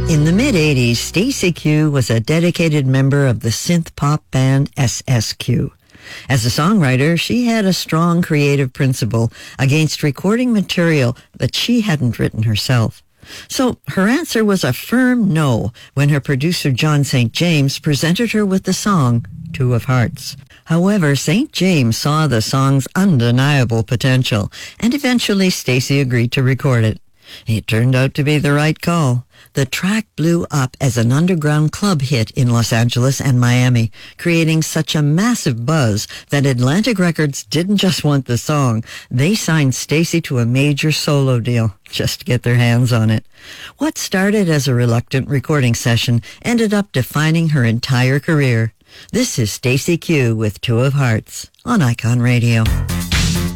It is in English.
In the mid-'80s, Stacey Q was a dedicated member of the synth-pop band SSQ. As a songwriter, she had a strong creative principle against recording material that she hadn't written herself. So her answer was a firm no when her producer John St. James presented her with the song Two of Hearts. However, St. James saw the song's undeniable potential, and eventually Stacey agreed to record it. It turned out to be the right call. The track blew up as an underground club hit in Los Angeles and Miami, creating such a massive buzz that Atlantic Records didn't just want the song. They signed Stacey to a major solo deal just to get their hands on it. What started as a reluctant recording session ended up defining her entire career. This is Stacey Q with Two of Hearts on Icon Radio.